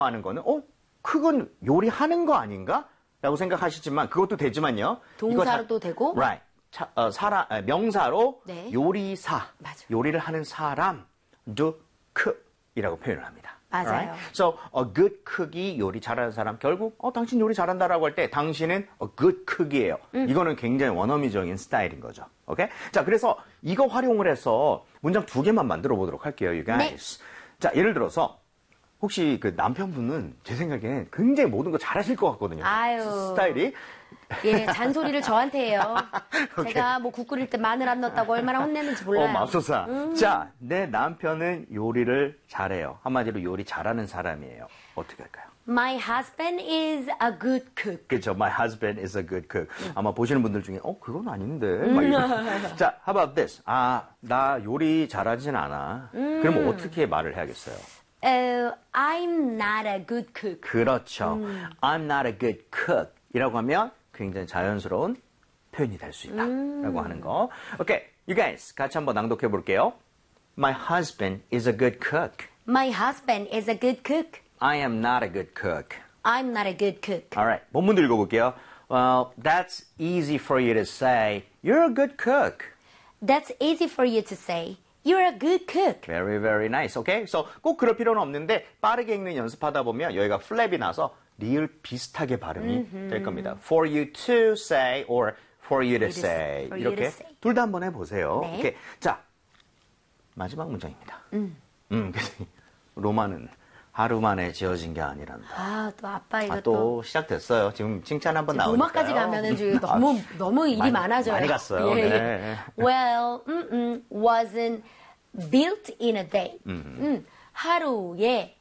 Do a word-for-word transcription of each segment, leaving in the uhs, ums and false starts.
하는 거는 어? 그건 요리하는 거 아닌가? 라고 생각하시지만 그것도 되지만요. 동사로도 되고. Right. 차, 어, 사람, 명사로 네. 요리사, 맞아. 요리를 하는 사람, do cook이라고 표현을 합니다. 맞아요. Right? So, a good cook이 요리 잘하는 사람, 결국 어, 당신 요리 잘한다라고 할 때 당신은 a good cook이에요. 음. 이거는 굉장히 원어민적인 스타일인 거죠. 오케이? 자, 그래서 이거 활용을 해서 문장 두 개만 만들어 보도록 할게요, you guys. 네. 자, 예를 들어서 혹시 그 남편분은 제 생각엔 굉장히 모든 거 잘하실 것 같거든요. 아유. 스타일이. 예, 잔소리를 저한테 해요. 오케이. 제가 뭐 국 끓일 때 마늘 안 넣었다고 얼마나 혼내는지 몰라요. 어, 맙소사. 음. 자, 내 남편은 요리를 잘해요. 한마디로 요리 잘하는 사람이에요. 어떻게 할까요? My husband is a good cook. 그렇죠. My husband is a good cook. 음. 아마 보시는 분들 중에 어, 그건 아닌데. 막 이런. 자, how about this? 아, 나 요리 잘하진 않아. 음. 그러면 어떻게 말을 해야겠어요? Uh, I'm not a good cook. 그렇죠. 음. I'm not a good cook. 이라고 하면 굉장히 자연스러운 표현이 될 수 있다. 음. 라고 하는 거. 오케이. You guys, 같이 한번 낭독해 볼게요. My husband is a good cook. My husband is a good cook. I am not a good cook. I'm not a good cook. Alright. 본문도 읽어볼게요. Well, that's easy for you to say. You're a good cook. That's easy for you to say. You're a good cook. Very, very nice. Okay? So, 꼭 그럴 필요는 없는데 빠르게 읽는 연습하다 보면 여기가 플랩이 나서 리을 비슷하게 발음이 음흠. 될 겁니다. For you to say or for you to say. for you 이렇게 to say. 둘 다 한번 해보세요. 네. 오케이. 자, 마지막 문장입니다. 음. 음, 로마는 하루 만에 지어진 게 아니란다. 아, 또 아빠 이거 아, 또 시작됐어요. 지금 칭찬 한번 나오니까요. 로마까지 가면은 지금 너무 너무 일이 많이, 많아져요. 많이 갔어요. 예, 예. 네. Well, mm, mm, wasn't built in a day. 음, 하루에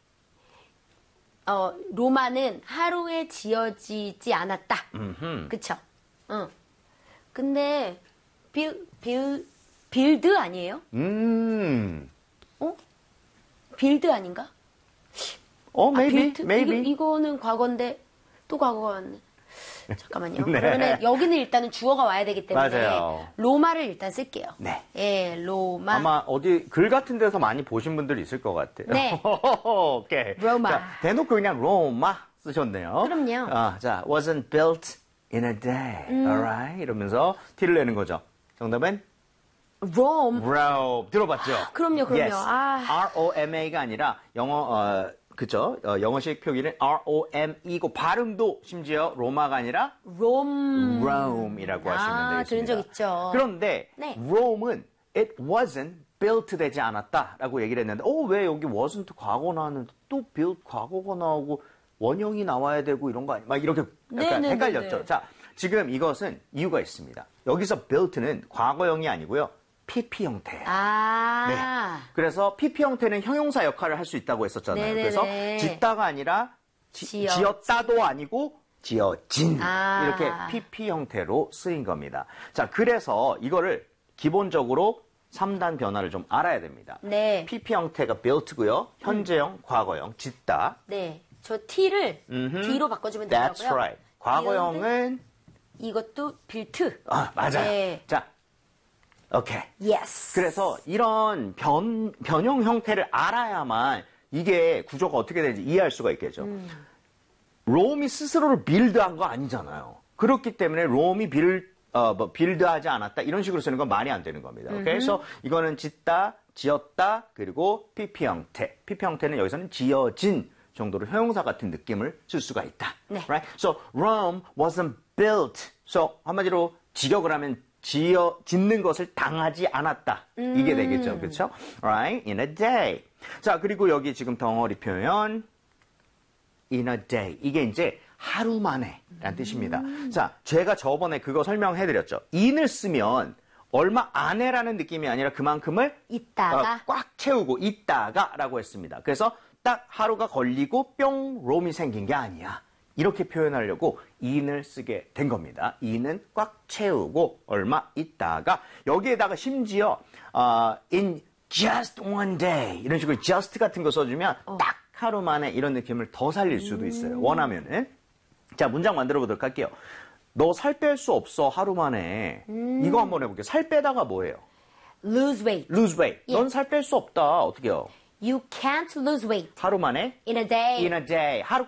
어, 로마는 하루에 지어지지 않았다. 음흠. 그쵸? 응. 근데 빌, 빌, 빌드 아니에요? 음. 어? 빌드 아닌가? 어, 아, maybe, 빌드? maybe. 이거, 이거는 과거인데 또 과거가 왔네. 잠깐만요. 네. 그러면 여기는 일단은 주어가 와야 되기 때문에 맞아요. 로마를 일단 쓸게요. 네. 예, 로마. 아마 어디 글 같은 데서 많이 보신 분들이 있을 것 같아요. 네. 오케이. 로마. 자, 대놓고 그냥 로마 쓰셨네요. 그럼요. 아, 자, wasn't built in a day. 음. Alright. 이러면서 티를 내는 거죠. 정답은 Rome. Rome. 들어봤죠? 그럼요, 그럼요. Yes. 아. R O M A가 아니라 영어 어, 그죠? 어, 영어식 표기는 R O M E고 발음도 심지어 로마가 아니라 Rome. Rome이라고 아, 하시면 되겠습니다. 들은 적 있죠. 그런데 네. Rome은 it wasn't built 되지 않았다라고 얘기를 했는데 어, 왜 여기 wasn't 과거 나왔는데 또 built 과거가 나오고 원형이 나와야 되고 이런 거 아니야? 막 이렇게 약간 네네네네. 헷갈렸죠. 자, 지금 이것은 이유가 있습니다. 여기서 built는 과거형이 아니고요. 피피 형태예요. 아. 네. 그래서 피피 형태는 형용사 역할을 할 수 있다고 했었잖아요. 네네네. 그래서 짓다가 아니라 지, 지어. 지었다도 아니고 지어진 아. 이렇게 피피 형태로 쓰인 겁니다. 자, 그래서 이거를 기본적으로 삼 단 변화를 좀 알아야 됩니다. 네. 피피 형태가 built고요. 현재형, 음. 과거형, 짓다. 네. 저 T를 음흠. D로 바꿔주면 That's 되더라고요. right. 과거형은 이것도 built. 아, 맞아. 네. 자, 오케이. Yes. 그래서 이런 변, 변형 형태를 알아야만 이게 구조가 어떻게 되는지 이해할 수가 있겠죠. 음. 롬이 스스로를 빌드한 거 아니잖아요. 그렇기 때문에 롬이 빌, 어, 뭐, 빌드하지 않았다. 이런 식으로 쓰는 건 말이 안 되는 겁니다. 오케이? 그래서 이거는 짓다, 지었다, 그리고 피피 형태. 피피 형태는 여기서는 지어진 정도로 형용사 같은 느낌을 쓸 수가 있다. 네. Right? So, Rome wasn't built. So, 한마디로 직역을 하면 지어, 짓는 것을 당하지 않았다. 음. 이게 되겠죠. 그렇죠? Right? In a day. 자, 그리고 여기 지금 덩어리 표현 in a day. 이게 이제 하루 만에 라는 뜻입니다. 자, 제가 저번에 그거 설명해드렸죠. in을 쓰면 얼마 안에라는 느낌이 아니라 그만큼을 있다가. 어, 꽉 채우고 있다가 라고 했습니다. 그래서 딱 하루가 걸리고 뿅 롬이 생긴 게 아니야. 이렇게 표현하려고 in을 쓰게 된 겁니다. in은 꽉 채우고 얼마 있다가 여기에다가 심지어 어, in just one day 이런 식으로 just 같은 거 써주면 어. 딱 하루 만에 이런 느낌을 더 살릴 수도 있어요. 음. 원하면은. 자, 문장 만들어 보도록 할게요. 너 살 뺄 수 없어 하루 만에. 음. 이거 한번 해볼게요. 살 빼다가 뭐예요? Lose weight. lose weight. 예. 넌 살 뺄 수 없다. 어떻게 해요? You can't lose weight 하루 만에 in a day. in a day. 하루